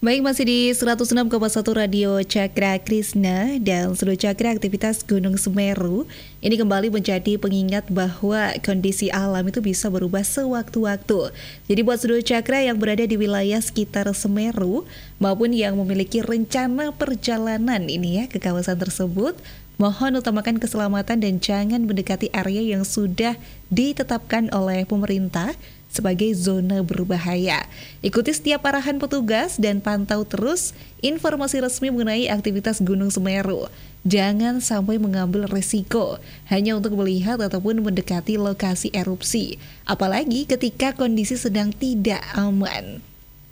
Baik, masih di 106,1 Radio Cakra Krishna dan Seluruh Cakra aktivitas Gunung Semeru. Ini kembali menjadi pengingat bahwa kondisi alam itu bisa berubah sewaktu-waktu. Jadi buat Seluruh Cakra yang berada di wilayah sekitar Semeru maupun yang memiliki rencana perjalanan ini ya ke kawasan tersebut, mohon utamakan keselamatan dan jangan mendekati area yang sudah ditetapkan oleh pemerintah sebagai zona berbahaya. Ikuti setiap arahan petugas dan pantau terus informasi resmi mengenai aktivitas Gunung Semeru. Jangan sampai mengambil resiko hanya untuk melihat ataupun mendekati lokasi erupsi, apalagi ketika kondisi sedang tidak aman.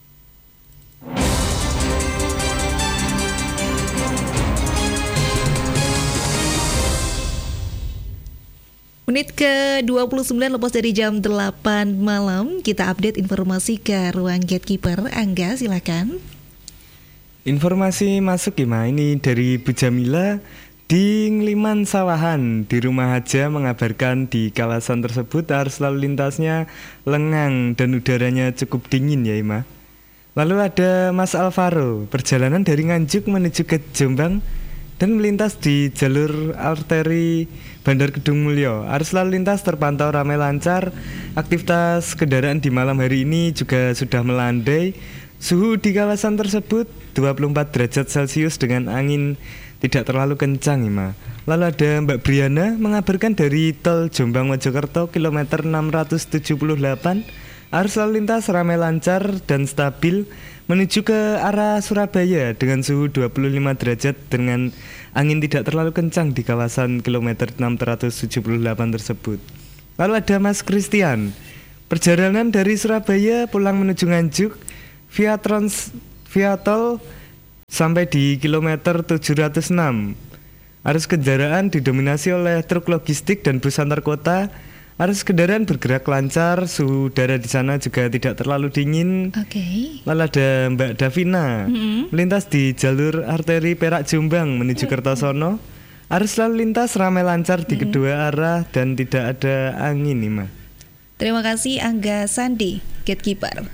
Menit ke-29 lepas dari jam 8 malam, kita update informasi ke ruang gatekeeper. Angga, silakan. Informasi masuk ya, ini dari Bu Jamila di Ngliman Sawahan di Rumah Haja mengabarkan di kawasan tersebut arus lalu lintasnya lengang dan udaranya cukup dingin ya Ima. Lalu ada Mas Alvaro, perjalanan dari Nganjuk menuju ke Jombang dan melintas di jalur arteri Bandar Kedung Mulyo. Arus lalu lintas terpantau ramai lancar. Aktivitas kendaraan di malam hari ini juga sudah melandai. Suhu di kawasan tersebut 24 derajat Celcius dengan angin tidak terlalu kencang, Ima. Lalu ada Mbak Briana mengabarkan dari tol Jombang Mojokerto kilometer 678. Arus lalu lintas ramai lancar dan stabil menuju ke arah Surabaya dengan suhu 25 derajat dengan angin tidak terlalu kencang di kawasan kilometer 678 tersebut. Lalu ada Mas Christian, perjalanan dari Surabaya pulang menuju Nganjuk via tol sampai di kilometer 706. Arus kendaraan didominasi oleh truk logistik dan bus antar kota. Arus kendaraan bergerak lancar, suhu udara di sana juga tidak terlalu dingin. Oke. Lalu ada Mbak Davina, melintas di jalur arteri Perak Jombang menuju Kertosono. Arus lalu lintas ramai lancar di kedua arah dan tidak ada angin, Ima. Terima kasih Angga Sandi, gatekeeper.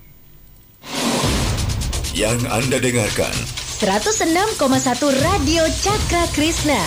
Yang Anda dengarkan 106,1 Radio Cakra Krishna.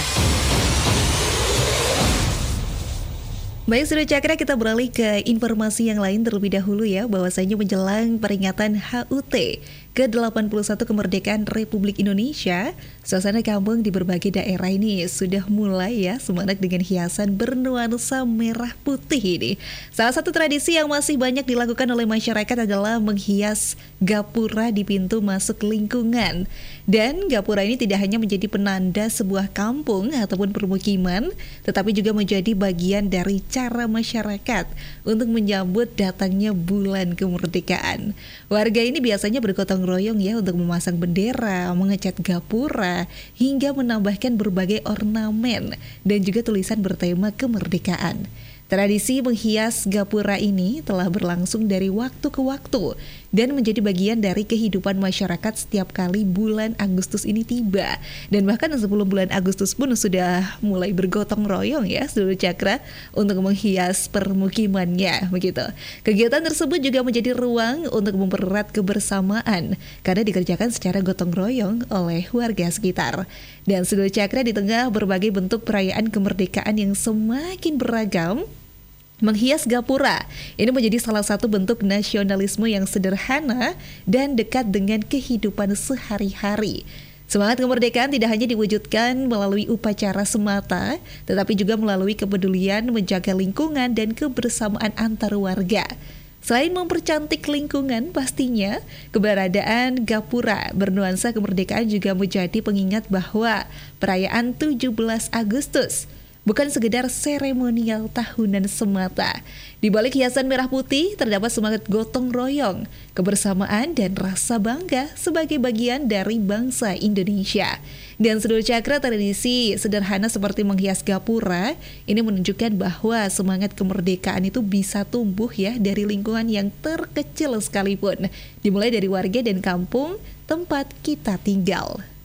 Baik, Seluruh Cakra, kita beralih ke informasi yang lain terlebih dahulu ya, bahwasanya menjelang peringatan HUT ke-81 kemerdekaan Republik Indonesia, suasana kampung di berbagai daerah ini sudah mulai ya semangat dengan hiasan bernuansa merah putih ini. Salah satu tradisi yang masih banyak dilakukan oleh masyarakat adalah menghias gapura di pintu masuk lingkungan. Dan gapura ini tidak hanya menjadi penanda sebuah kampung ataupun permukiman, tetapi juga menjadi bagian dari cara masyarakat untuk menyambut datangnya bulan kemerdekaan. Warga ini biasanya bergotong royong ya untuk memasang bendera, mengecat gapura, hingga menambahkan berbagai ornamen dan juga tulisan bertema kemerdekaan. Tradisi menghias gapura ini telah berlangsung dari waktu ke waktu dan menjadi bagian dari kehidupan masyarakat setiap kali bulan Agustus ini tiba. Dan bahkan sebelum bulan Agustus pun sudah mulai bergotong royong ya seluruh Cakra untuk menghias permukimannya begitu. Kegiatan tersebut juga menjadi ruang untuk mempererat kebersamaan karena dikerjakan secara gotong royong oleh warga sekitar. Dan seluruh Cakra di tengah berbagai bentuk perayaan kemerdekaan yang semakin beragam, menghias gapura ini menjadi salah satu bentuk nasionalisme yang sederhana dan dekat dengan kehidupan sehari-hari. Semangat kemerdekaan tidak hanya diwujudkan melalui upacara semata, tetapi juga melalui kepedulian menjaga lingkungan dan kebersamaan antar warga. Selain mempercantik lingkungan, pastinya keberadaan gapura bernuansa kemerdekaan juga menjadi pengingat bahwa perayaan 17 Agustus bukan sekedar seremonial tahunan semata. Di balik hiasan merah putih terdapat semangat gotong royong, kebersamaan dan rasa bangga sebagai bagian dari bangsa Indonesia. Dan seluruh Cakra, tradisi sederhana seperti menghias gapura ini menunjukkan bahwa semangat kemerdekaan itu bisa tumbuh ya dari lingkungan yang terkecil sekalipun, dimulai dari warga dan kampung tempat kita tinggal.